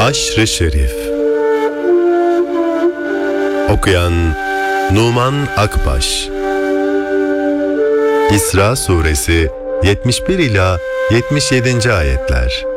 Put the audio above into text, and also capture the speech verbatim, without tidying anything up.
Haşr-ı Şerif. Okuyan Numan Akbaş. İsra Suresi yetmiş bir ila yetmiş yedinci ayetler.